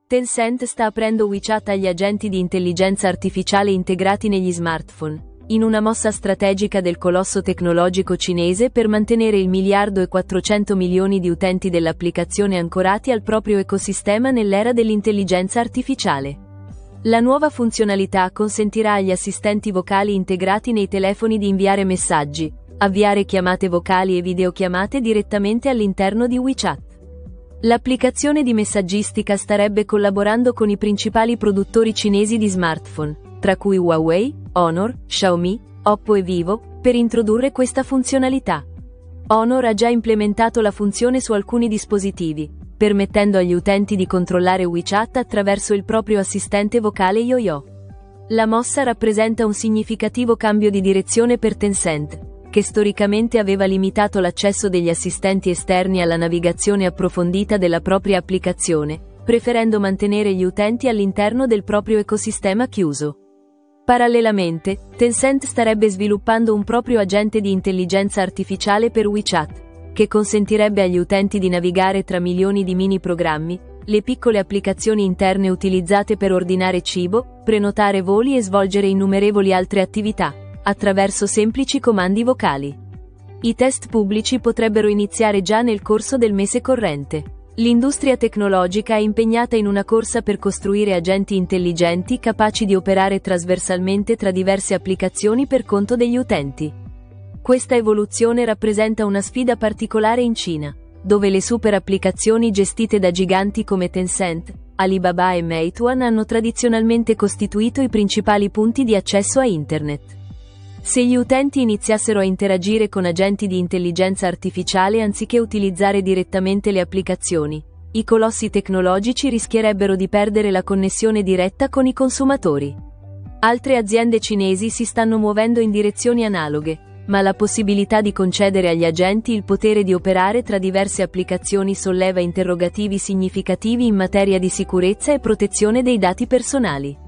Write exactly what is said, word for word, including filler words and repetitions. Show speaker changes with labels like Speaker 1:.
Speaker 1: Tencent sta aprendo WeChat agli agenti di intelligenza artificiale integrati negli smartphone, in una mossa strategica del colosso tecnologico cinese per mantenere il miliardo e quattrocento milioni di utenti dell'applicazione ancorati al proprio ecosistema nell'era dell'intelligenza artificiale. La nuova funzionalità consentirà agli assistenti vocali integrati nei telefoni di inviare messaggi, avviare chiamate vocali e videochiamate direttamente all'interno di WeChat. L'applicazione di messaggistica starebbe collaborando con i principali produttori cinesi di smartphone, tra cui Huawei, Honor, Xiaomi, Oppo e Vivo, per introdurre questa funzionalità. Honor ha già implementato la funzione su alcuni dispositivi, permettendo agli utenti di controllare WeChat attraverso il proprio assistente vocale Yoyo. La mossa rappresenta un significativo cambio di direzione per Tencent, che storicamente aveva limitato l'accesso degli assistenti esterni alla navigazione approfondita della propria applicazione, preferendo mantenere gli utenti all'interno del proprio ecosistema chiuso. Parallelamente, Tencent starebbe sviluppando un proprio agente di intelligenza artificiale per WeChat, che consentirebbe agli utenti di navigare tra milioni di mini programmi, le piccole applicazioni interne utilizzate per ordinare cibo, prenotare voli e svolgere innumerevoli altre attività, attraverso semplici comandi vocali. I test pubblici potrebbero iniziare già nel corso del mese corrente. L'industria tecnologica è impegnata in una corsa per costruire agenti intelligenti capaci di operare trasversalmente tra diverse applicazioni per conto degli utenti. Questa evoluzione rappresenta una sfida particolare in Cina, dove le super applicazioni gestite da giganti come Tencent, Alibaba e Meituan hanno tradizionalmente costituito i principali punti di accesso a Internet. Se gli utenti iniziassero a interagire con agenti di intelligenza artificiale anziché utilizzare direttamente le applicazioni, i colossi tecnologici rischierebbero di perdere la connessione diretta con i consumatori. Altre aziende cinesi si stanno muovendo in direzioni analoghe, ma la possibilità di concedere agli agenti il potere di operare tra diverse applicazioni solleva interrogativi significativi in materia di sicurezza e protezione dei dati personali.